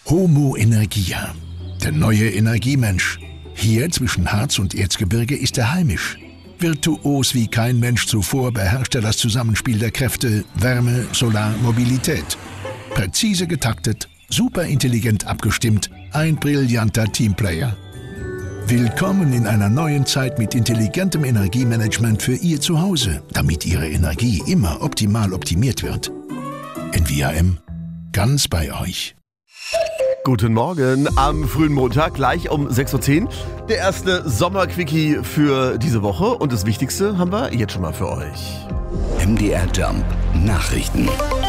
Homo Energia, der neue Energiemensch. Hier zwischen Harz und Erzgebirge ist er heimisch. Virtuos wie kein Mensch zuvor beherrscht er das Zusammenspiel der Kräfte Wärme, Solar, Mobilität. Präzise getaktet, superintelligent abgestimmt, ein brillanter Teamplayer. Willkommen in einer neuen Zeit mit intelligentem Energiemanagement für Ihr Zuhause, damit Ihre Energie immer optimal optimiert wird. NVIM, ganz bei euch. Guten Morgen am frühen Montag, gleich um 6.10 Uhr. Der erste Sommerquickie für diese Woche. Und das Wichtigste haben wir jetzt schon mal für euch. MDR Jump Nachrichten.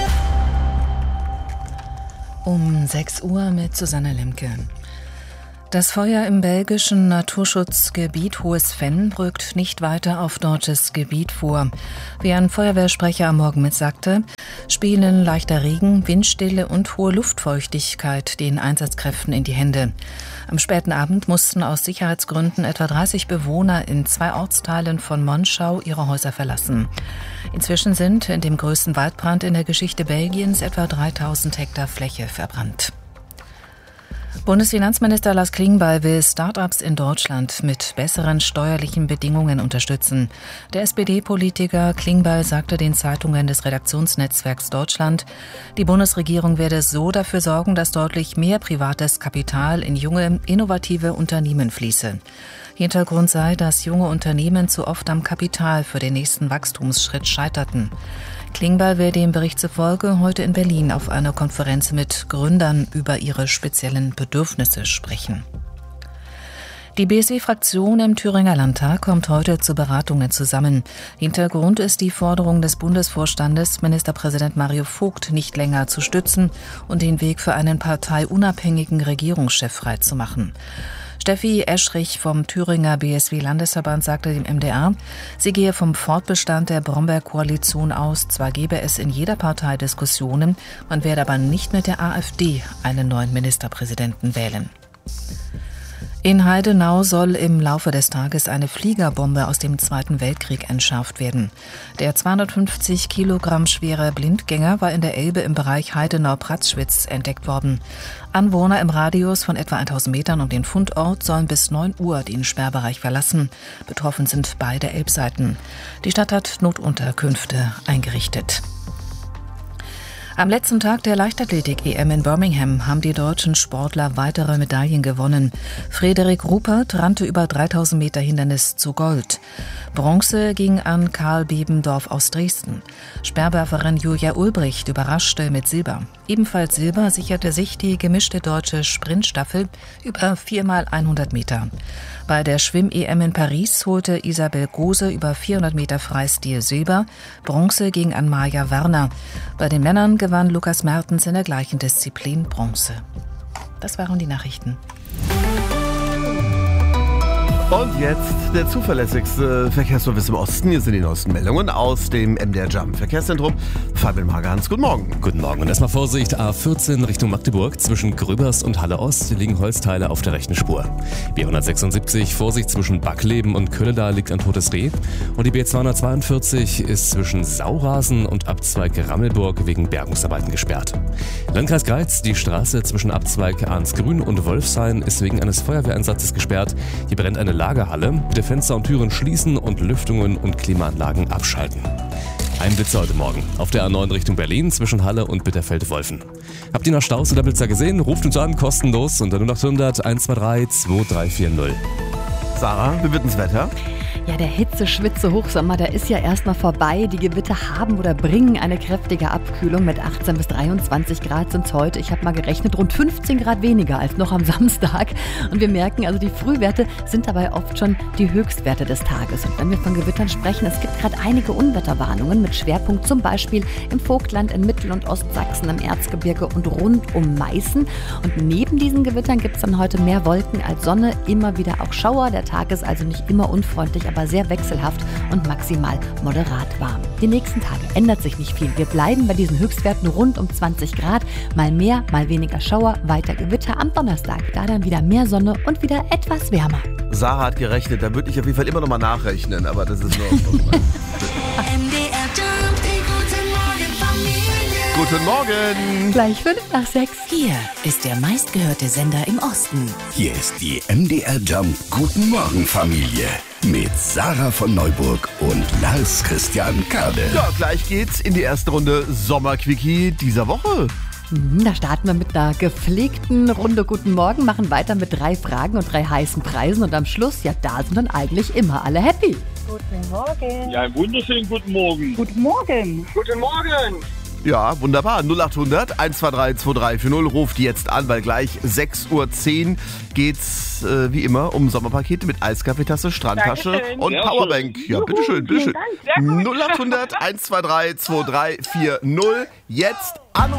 Um 6 Uhr mit Susanne Lemke. Das Feuer im belgischen Naturschutzgebiet Hohes Venn rückt nicht weiter auf deutsches Gebiet vor. Wie ein Feuerwehrsprecher am Morgen mitsagte, spielen leichter Regen, Windstille und hohe Luftfeuchtigkeit den Einsatzkräften in die Hände. Am späten Abend mussten aus Sicherheitsgründen etwa 30 Bewohner in 2 Ortsteilen von Monschau ihre Häuser verlassen. Inzwischen sind in dem größten Waldbrand in der Geschichte Belgiens etwa 3000 Hektar Fläche verbrannt. Bundesfinanzminister Lars Klingbeil will Start-ups in Deutschland mit besseren steuerlichen Bedingungen unterstützen. Der SPD-Politiker Klingbeil sagte den Zeitungen des Redaktionsnetzwerks Deutschland, die Bundesregierung werde so dafür sorgen, dass deutlich mehr privates Kapital in junge, innovative Unternehmen fließe. Hintergrund sei, dass junge Unternehmen zu oft am Kapital für den nächsten Wachstumsschritt scheiterten. Klingbeil will dem Bericht zufolge heute in Berlin auf einer Konferenz mit Gründern über ihre speziellen Bedürfnisse sprechen. Die BSW-Fraktion im Thüringer Landtag kommt heute zu Beratungen zusammen. Hintergrund ist die Forderung des Bundesvorstandes, Ministerpräsident Mario Vogt nicht länger zu stützen und den Weg für einen parteiunabhängigen Regierungschef freizumachen. Steffi Eschrich vom Thüringer BSW-Landesverband sagte dem MDR, sie gehe vom Fortbestand der Bromberg-Koalition aus. Zwar gebe es in jeder Partei Diskussionen, man werde aber nicht mit der AfD einen neuen Ministerpräsidenten wählen. In Heidenau soll im Laufe des Tages eine Fliegerbombe aus dem Zweiten Weltkrieg entschärft werden. Der 250 Kilogramm schwere Blindgänger war in der Elbe im Bereich Heidenau-Pratzschwitz entdeckt worden. Anwohner im Radius von etwa 1000 Metern um den Fundort sollen bis 9 Uhr den Sperrbereich verlassen. Betroffen sind beide Elbseiten. Die Stadt hat Notunterkünfte eingerichtet. Am letzten Tag der Leichtathletik-EM in Birmingham haben die deutschen Sportler weitere Medaillen gewonnen. Frederik Ruppert rannte über 3000 Meter Hindernis zu Gold. Bronze ging an Karl Bebendorf aus Dresden. Speerwerferin Julia Ulbricht überraschte mit Silber. Ebenfalls Silber sicherte sich die gemischte deutsche Sprintstaffel über 4x100 Meter. Bei der Schwimm-EM in Paris holte Isabel Gose über 400 Meter Freistil Silber. Bronze ging an Maja Werner. Bei den Männern gewann Lukas Mertens in der gleichen Disziplin Bronze. Das waren die Nachrichten. Und jetzt der zuverlässigste Verkehrsservice im Osten. Hier sind die neuesten Meldungen aus dem MDR Jump Verkehrszentrum. Fabian Magans, guten Morgen. Guten Morgen und erstmal Vorsicht, A14 Richtung Magdeburg. Zwischen Gröbers und Halle Ost liegen Holzteile auf der rechten Spur. B176, Vorsicht zwischen Backleben und Kölledal liegt ein totes Reh. Und die B242 ist zwischen Saurasen und Abzweig Rammelburg wegen Bergungsarbeiten gesperrt. Landkreis Greiz, die Straße zwischen Abzweig Arnsgrün und Wolfshain ist wegen eines Feuerwehreinsatzes gesperrt. Hier brennt eine Lagerhalle. Bitte Fenster und Türen schließen und Lüftungen und Klimaanlagen abschalten. Ein Blitzer heute Morgen auf der A9 Richtung Berlin zwischen Halle und Bitterfeld-Wolfen. Habt ihr noch Staus oder Blitzer gesehen? Ruft uns an, kostenlos unter 0800 123 2340. Sarah, wie wird das Wetter? Ja, der Hitze-Schwitze-Hochsommer, der ist ja erstmal vorbei. Die Gewitter haben oder bringen eine kräftige Abkühlung. Mit 18 bis 23 Grad sind es heute. Ich habe mal gerechnet, rund 15 Grad weniger als noch am Samstag. Und wir merken, also die Frühwerte sind dabei oft schon die Höchstwerte des Tages. Und wenn wir von Gewittern sprechen, es gibt gerade einige Unwetterwarnungen mit Schwerpunkt zum Beispiel im Vogtland, in Mittel- und Ostsachsen, im Erzgebirge und rund um Meißen. Und neben diesen Gewittern gibt es dann heute mehr Wolken als Sonne, immer wieder auch Schauer. Der Tag ist also nicht immer unfreundlich, aber sehr wechselhaft und maximal moderat warm. Die nächsten Tage ändert sich nicht viel. Wir bleiben bei diesen Höchstwerten rund um 20 Grad. Mal mehr, mal weniger Schauer, weiter Gewitter am Donnerstag. Da dann wieder mehr Sonne und wieder etwas wärmer. Sarah hat gerechnet, da würde ich auf jeden Fall immer noch mal nachrechnen, aber das ist nur... Guten Guten Morgen. Gleich 5:05. Hier ist der meistgehörte Sender im Osten. Hier ist die MDR Jump Guten Morgen Familie mit Sarah von Neuburg und Lars Christian Kade. Ja, gleich geht's in die erste Runde Sommerquickie dieser Woche. Da starten wir mit einer gepflegten Runde Guten Morgen, machen weiter mit 3 Fragen und 3 heißen Preisen und am Schluss, ja, da sind dann eigentlich immer alle happy. Guten Morgen. Ja, einen wunderschönen guten Morgen. Guten Morgen. Guten Morgen. Ja, wunderbar. 0800 123 2340. Ruft jetzt an, weil gleich 6:10 Uhr geht's wie immer um Sommerpakete mit Eiskaffeetasse, Strandtasche Dankeschön. und Sehr Powerbank. schön. Ja, bitteschön, bitteschön. Vielen Dank. Sehr gut. 0800 123 2340. Jetzt anrufen.